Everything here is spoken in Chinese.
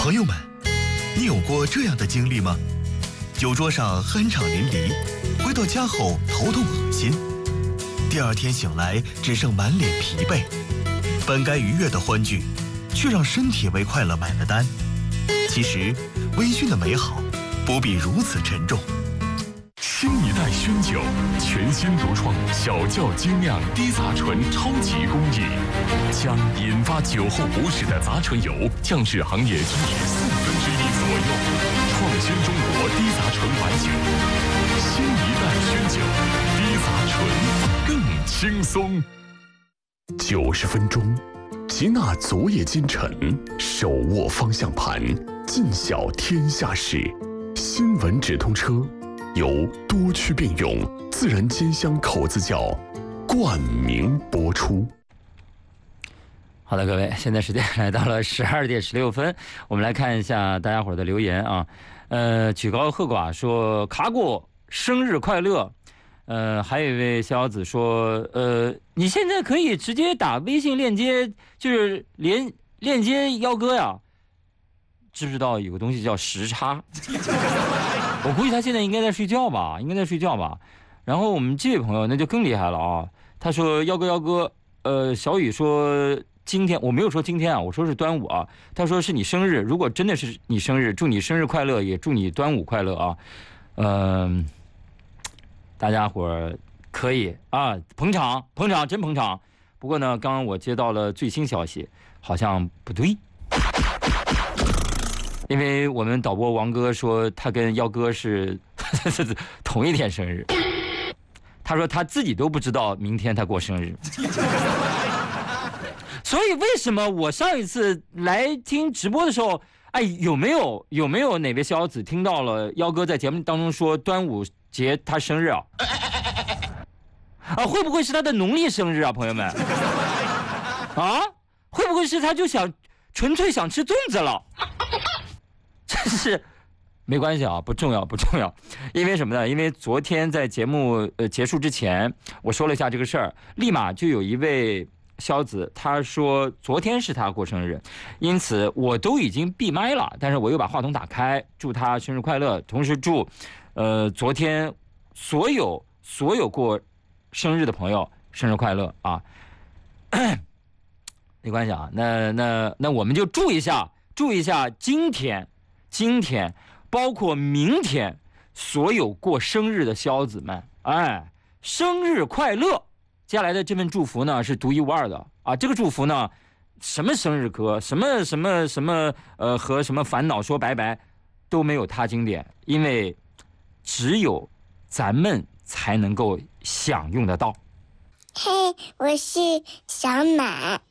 朋友们，你有过这样的经历吗？酒桌上酣畅淋漓，回到家后头痛恶心，第二天醒来只剩满脸疲惫，本该愉悦的欢聚，却让身体为快乐买了单。其实，微醺的美好不必如此沉重。 新一代熏酒，全新独创小窖精酿低杂醇超级工艺，将引发酒后不适的杂醇油降至行业居1/4左右，创新中国低杂醇白酒。新一代熏酒，低杂醇更轻松。90分钟，吉纳昨夜今晨，手握方向盘，尽晓天下事。新闻直通车。由多区并用自然煎香口子窖冠名播出。 好的，各位，现在时间来到了12点16分，我们来看一下大家伙的留言啊。举高和寡说卡果生日快乐。还有一位小子说，你现在可以直接打微信链接，就是链接幺哥呀。知不知道有个东西叫时差？我估计他现在应该在睡觉吧，然后我们这位朋友那就更厉害了啊，他说幺哥，小雨说今天我没有说今天啊，我说是端午啊，他说是你生日，如果真的是你生日，祝你生日快乐，也祝你端午快乐啊。大家伙可以啊，捧场，真捧场。不过呢，刚刚我接到了最新消息，好像不对。因为我们导播王哥说他跟幺哥是同一天生日，他说他自己都不知道明天他过生日，所以为什么我上一次来听直播的时候，哎，有没有哪位小子听到了幺哥在节目当中说端午节他生日啊？会不会是他的农历生日啊，朋友们？啊，会不会是他就纯粹想吃粽子了？真是没关系啊，不重要，因为什么呢？因为昨天在节目结束之前，我说了一下这个事儿，立马就有一位肖子他说昨天是他过生日，因此我都已经闭麦了，但是我又把话筒打开，祝他生日快乐，同时祝昨天所有过生日的朋友生日快乐啊。没关系啊，那我们就祝一下今天包括明天所有过生日的肖子们，哎，生日快乐！接下来的这份祝福呢是独一无二的啊，这个祝福呢，什么生日歌，什么和什么烦恼说拜拜都没有它经典，因为只有咱们才能够享用得到。 嘿，我是小满。